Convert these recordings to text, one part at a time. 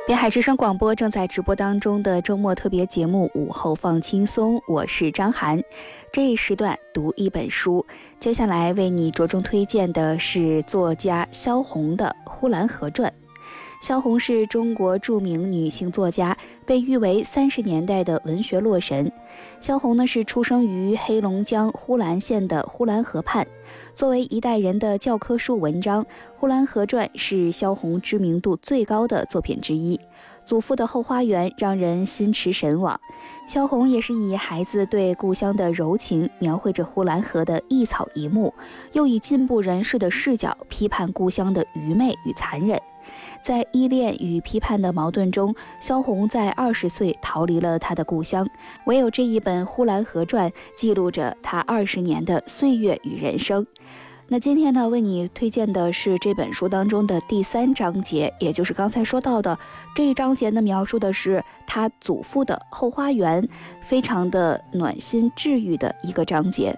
滨海之声广播正在直播当中的周末特别节目午后放轻松，我是张涵。这一时段读一本书，接下来为你着重推荐的是作家萧红的《呼兰河传》。萧红是中国著名女性作家，被誉为30年代的文学洛神。萧红呢是出生于黑龙江呼兰县的呼兰河畔，作为一代人的教科书文章，《呼兰河传》是萧红知名度最高的作品之一。祖父的后花园让人心驰神往，萧红也是以孩子对故乡的柔情，描绘着呼兰河的一草一木，又以进步人士的视角批判故乡的愚昧与残忍。在依恋与批判的矛盾中，萧红在20岁逃离了她的故乡，唯有这一本《呼兰河传》记录着她20年的岁月与人生。那今天呢，为你推荐的是这本书当中的第3章节，也就是刚才说到的这一章节呢，描述的是他祖父的后花园，非常的暖心治愈的一个章节。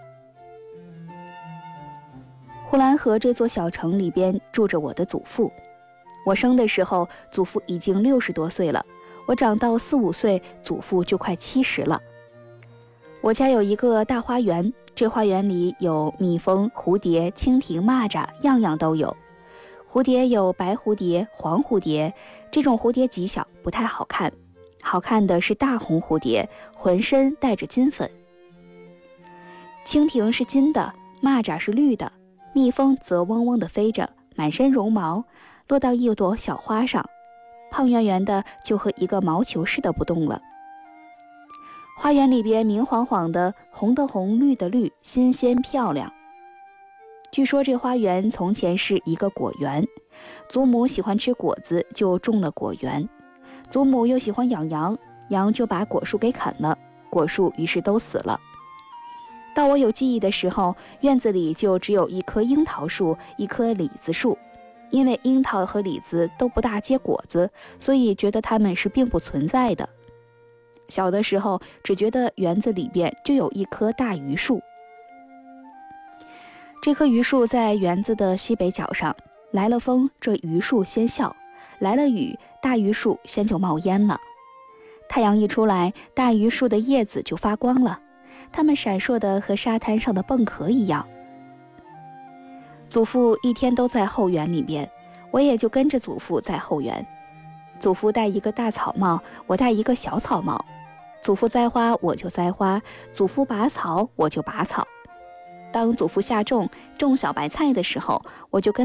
呼兰河这座小城里边住着我的祖父，我生的时候祖父已经60多岁了，我长到4、5岁，祖父就快70了。我家有一个大花园，这花园里有蜜蜂、蝴蝶、蜻蜓、蚂蚱，样样都有。蝴蝶有白蝴蝶、黄蝴蝶，这种蝴蝶极小，不太好看。好看的是大红蝴蝶，浑身带着金粉。蜻蜓是金的，蚂蚱是绿的，蜜蜂则嗡嗡地飞着，满身绒毛，落到一朵小花上，胖圆圆的，就和一个毛球似的不动了。花园里边明晃晃的，红的红，绿的绿，新鲜漂亮。据说这花园从前是一个果园，祖母喜欢吃果子，就种了果园。祖母又喜欢养羊，羊就把果树给砍了，果树于是都死了。到我有记忆的时候，院子里就只有一棵樱桃树，一棵李子树。因为樱桃和李子都不大结果子，所以觉得它们是并不存在的。小的时候只觉得园子里边就有一棵大榆树，这棵榆树在园子的西北角上，来了风，这榆树先笑；来了雨，大榆树先就冒烟了。太阳一出来，大榆树的叶子就发光了，它们闪烁的和沙滩上的蚌壳一样。祖父一天都在后园里边，我也就跟着祖父在后园。祖父戴一个大草帽，我戴一个小草帽。祖父栽花，我就栽花；祖父拔草，我就拔草。当祖父下种小白菜的时候，我就跟